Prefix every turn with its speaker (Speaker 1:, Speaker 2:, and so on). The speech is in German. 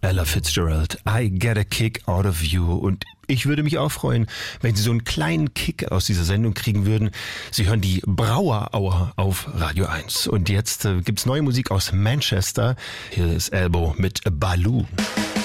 Speaker 1: Ella Fitzgerald, I Get a Kick Out of You. Und ich würde mich auch freuen, wenn Sie so einen kleinen Kick aus dieser Sendung kriegen würden. Sie hören die Brauer Hour auf Radio 1. Und jetzt gibt's neue Musik aus Manchester. Hier ist Elbow mit Baloo.